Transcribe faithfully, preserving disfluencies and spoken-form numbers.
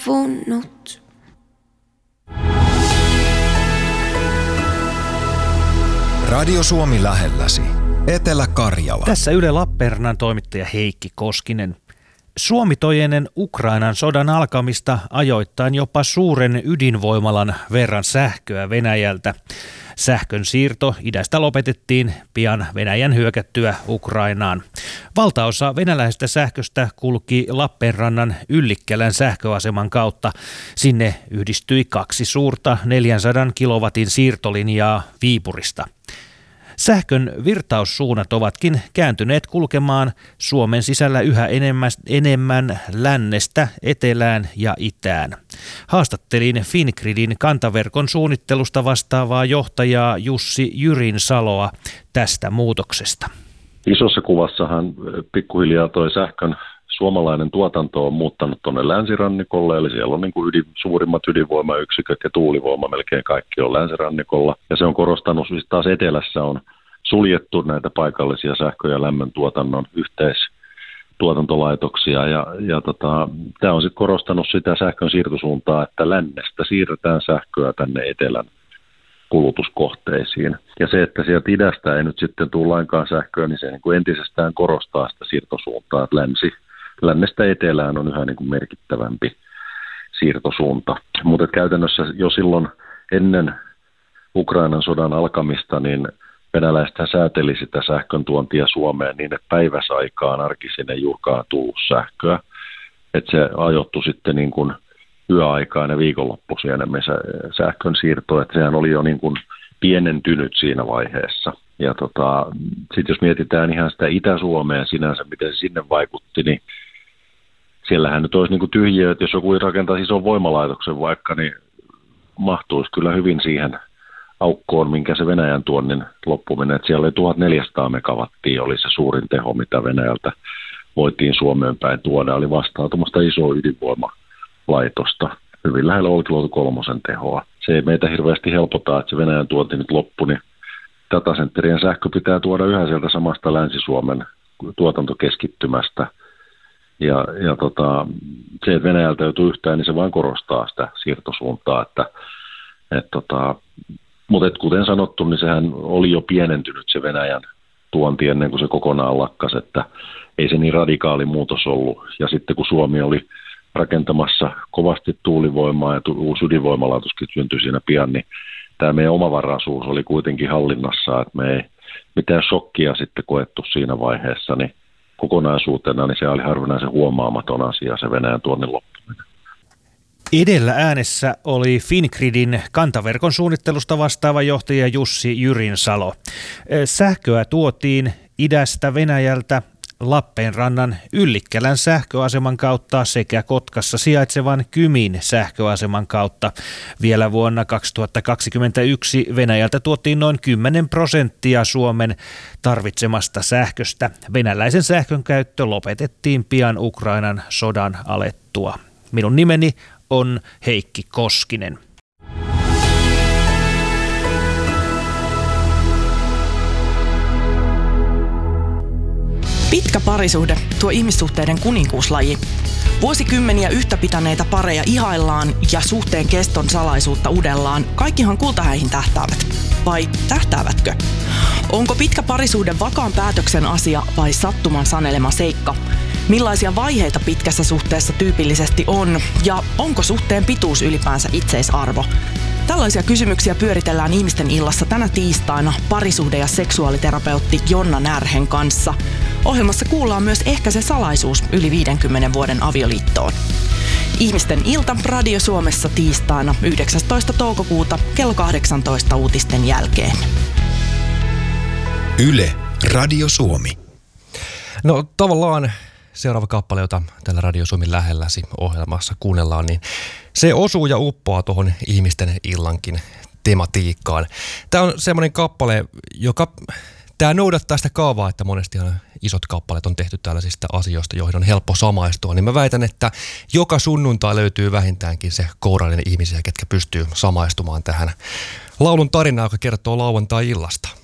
Vunnut. Radio Suomi lähelläsi. Etelä-Karjala. Tässä Yle Lappeenrannan toimittaja Heikki Koskinen. Suomi toi ennen Ukrainan sodan alkamista ajoittain jopa suuren ydinvoimalan verran sähköä Venäjältä. Sähkön siirto idästä lopetettiin pian Venäjän hyökättyä Ukrainaan. Valtaosa venäläisestä sähköstä kulki Lappeenrannan Yllikkälän sähköaseman kautta. Sinne yhdistyi kaksi suurta neljänsadan kilowatin siirtolinjaa Viipurista. Sähkön virtaussuunnat ovatkin kääntyneet kulkemaan Suomen sisällä yhä enemmän, enemmän lännestä etelään ja itään. Haastattelin Fingridin kantaverkon suunnittelusta vastaavaa johtajaa Jussi Jyrinsaloa tästä muutoksesta. Isossa kuvassahan pikkuhiljaa toi sähkön suomalainen tuotanto on muuttanut tuonne länsirannikolle, eli siellä on niin kuin ydin, suurimmat ydinvoimayksiköt ja tuulivoima, melkein kaikki on länsirannikolla. Ja se on korostanut, siis taas etelässä on suljettu näitä paikallisia sähkö- ja lämmöntuotannon yhteistuotantolaitoksia. Ja, ja tota, tämä on sitten korostanut sitä sähkön siirtosuuntaa, että lännestä siirretään sähköä tänne etelän kulutuskohteisiin. Ja se, että sieltä idästä ei nyt sitten tule lainkaan sähköä, niin se niin kuin entisestään korostaa sitä siirtosuuntaa, että länsi Lännestä etelään on yhä niin kuin merkittävämpi siirtosuunta. Mutta käytännössä jo silloin ennen Ukrainan sodan alkamista, niin venäläistä sääteli sitä sähkön tuontia Suomeen niin, että päiväsaikaan arkisin ei juurikaan tullut sähköä. Että se ajoittui sitten niin kuin yöaikaan ja viikonloppuisin enemmän sähkön siirto. Että sehän oli jo niin kuin pienentynyt siinä vaiheessa. Ja tota, sitten jos mietitään ihan sitä Itä-Suomea sinänsä, miten se sinne vaikutti, niin siellähän nyt olisi niin kuin tyhjiö, että jos joku rakentaisi ison voimalaitoksen vaikka, niin mahtuisi kyllä hyvin siihen aukkoon, minkä se Venäjän tuonnin loppuminen. Että siellä oli tuhatneljäsataa megawattia, oli se suurin teho, mitä Venäjältä voitiin Suomeen päin tuoda. Oli vastautumasta isoa ydinvoimalaitosta, hyvin lähellä Olkiluoto kolmosen tehoa. Se ei meitä hirveästi helpota, että se Venäjän tuonti nyt loppui, niin datacenterien sähkö pitää tuoda yhä sieltä samasta Länsi-Suomen tuotantokeskittymästä. Ja, ja tota, se, että Venäjältä joutuu yhtään, niin se vain korostaa sitä siirtosuuntaa. Että, et tota, mutta et kuten sanottu, niin sehän oli jo pienentynyt se Venäjän tuonti ennen kuin se kokonaan lakkasi, että ei se niin radikaali muutos ollut. Ja sitten kun Suomi oli rakentamassa kovasti tuulivoimaa ja uusi ydinvoimalaituskin syntyi siinä pian, niin tämä meidän omavaraisuus oli kuitenkin hallinnassa, että me ei mitään shokkia sitten koettu siinä vaiheessa, niin kokonaisuutena niin se oli harvinaisen huomaamaton asia, se Venäjän tuonnin loppuminen. Edellä äänessä oli Fingridin kantaverkon suunnittelusta vastaava johtaja Jussi Jyrinsalo. Sähköä tuotiin idästä Venäjältä Lappeenrannan Yllikkälän sähköaseman kautta sekä Kotkassa sijaitsevan Kymin sähköaseman kautta. Vielä vuonna kaksituhattakaksikymmentäyksi Venäjältä tuotiin noin kymmenen prosenttia Suomen tarvitsemasta sähköstä. Venäläisen sähkön käyttö lopetettiin pian Ukrainan sodan alettua. Minun nimeni on Heikki Koskinen. Pitkä parisuhde, tuo ihmissuhteiden kuninkuuslaji. Vuosikymmeniä yhtä pitäneitä pareja ihaillaan ja suhteen keston salaisuutta udellaan. Kaikkihan kultahäihin tähtäävät. Vai tähtäävätkö? Onko pitkä parisuhde vakaan päätöksen asia vai sattuman sanelema seikka? Millaisia vaiheita pitkässä suhteessa tyypillisesti on ja onko suhteen pituus ylipäänsä itseisarvo? Tällaisia kysymyksiä pyöritellään Ihmisten illassa tänä tiistaina parisuhde- ja seksuaaliterapeutti Jonna Närhen kanssa. Ohjelmassa kuullaan myös ehkä se salaisuus yli viidenkymmenen vuoden avioliittoon. Ihmisten ilta Radio Suomessa tiistaina yhdeksästoista toukokuuta kello kahdeksantoista uutisten jälkeen. Yle Radio Suomi. No tavallaan seuraava kappale, jota tällä Radio Suomen lähelläsi ohjelmassa kuunnellaan, niin se osuu ja uppoaa tuohon Ihmisten illankin tematiikkaan. Tämä on semmoinen kappale, joka tämä noudattaa sitä kaavaa, että monesti isot kappaleet on tehty tällaisista asioista, joihin on helppo samaistua. Niin mä väitän, että joka sunnuntai löytyy vähintäänkin se kourallinen ihmisiä, ketkä pystyy samaistumaan tähän laulun tarinaan, joka kertoo lauantai-illasta.